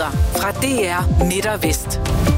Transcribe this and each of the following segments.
nyheder fra DR Midt og Vest.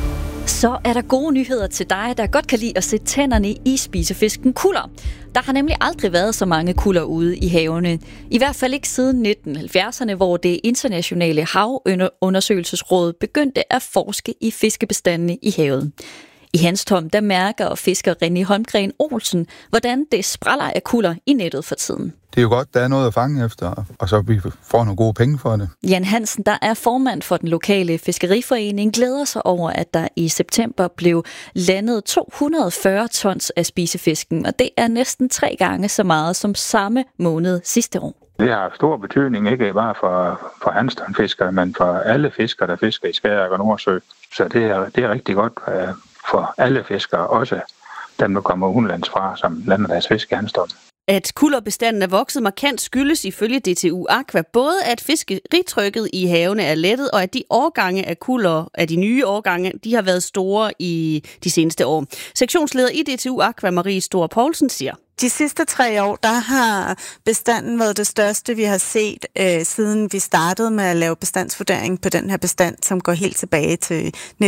Så er der gode nyheder til dig, der godt kan lide at se tænderne i spisefisken kuller. Der har nemlig aldrig været så mange kuller ude i havene. I hvert fald ikke siden 1970'erne, hvor det internationale havundersøgelsesråd begyndte at forske i fiskebestandene i havet. I Hanstholm, der mærker og fisker René Holmgren Olsen, hvordan det spræller af kuller i nettet for tiden. Det er jo godt, der er noget at fange efter, og så vi får nogle gode penge for det. Jan Hansen, der er formand for den lokale fiskeriforening, glæder sig over, at der i september blev landet 240 tons af spisefisken, og det er næsten 3 gange så meget som samme måned sidste år. Det har stor betydning, ikke bare for Hanstholm-fiskere, men for alle fiskere, der fisker i Skagerrak og Nordsø. Så det er rigtig godt for alle fiskere, også dem, der kommer udenlands fra, som lander deres fisk i Hanstholm. At kullerbestanden er vokset markant skyldes ifølge DTU Aqua både at fiskeritrykket i havene er lettet, og at de årgange af kuller, af de nye årgange, de har været store i de seneste år. Sektionsleder i DTU Aqua, Marie Stor Poulsen, siger: De sidste 3 år, der har bestanden været det største, vi har set, siden vi startede med at lave bestandsvurdering på den her bestand, som går helt tilbage til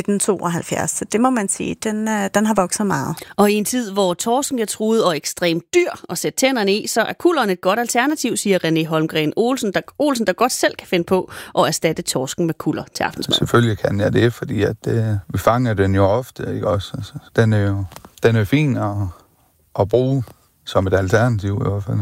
1972. Så det må man sige, den har vokset meget. Og i en tid, hvor torsken er truet og ekstremt dyr at sætte tænderne i, så er kulleren et godt alternativ, siger René Holmgren Olsen, der godt selv kan finde på at erstatte torsken med kuller til aftensmad. Selvfølgelig kan jeg det, fordi at, vi fanger den jo ofte, ikke også? Altså, den er jo fin at bruge som et alternativ i hvert fald.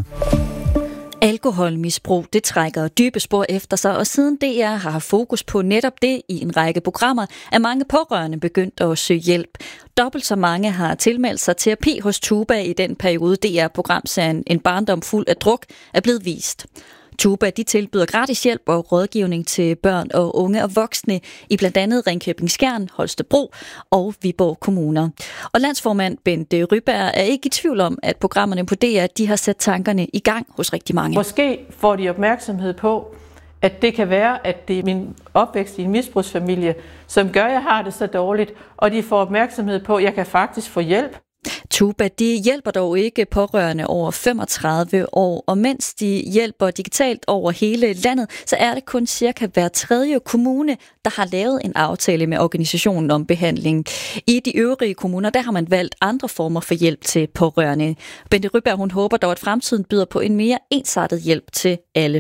Alkoholmisbrug, det trækker dybe spor efter sig, og siden DR har haft fokus på netop det i en række programmer, er mange pårørende begyndt at søge hjælp. Dobbelt så mange har tilmeldt sig terapi hos Tuba i den periode, DR-programserien En barndom fuld af druk er blevet vist. Tuba, de tilbyder gratis hjælp og rådgivning til børn og unge og voksne i blandt andet Ringkøbing-Skjern, Holstebro og Viborg kommuner. Og landsformand Bente Ryberg er ikke i tvivl om, at programmerne på DR, de har sat tankerne i gang hos rigtig mange. Måske får de opmærksomhed på, at det kan være, at det er min opvækst i en misbrugsfamilie, som gør, at jeg har det så dårligt, og de får opmærksomhed på, at jeg kan faktisk få hjælp. Tuba, de hjælper dog ikke pårørende over 35 år, og mens de hjælper digitalt over hele landet, så er det kun cirka hver 3. kommune, der har lavet en aftale med organisationen om behandling. I de øvrige kommuner, der har man valgt andre former for hjælp til pårørende. Bente Ryberg, hun håber dog, at fremtiden byder på en mere ensartet hjælp til alle.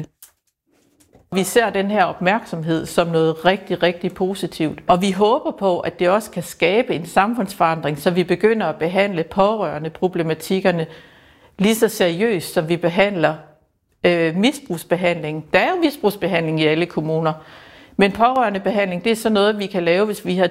Vi ser den her opmærksomhed som noget rigtig, rigtig positivt, og vi håber på, at det også kan skabe en samfundsforandring, så vi begynder at behandle pårørende problematikkerne lige så seriøst, som vi behandler misbrugsbehandling. Der er jo misbrugsbehandling i alle kommuner, men pårørendebehandling, det er så noget, vi kan lave, hvis vi har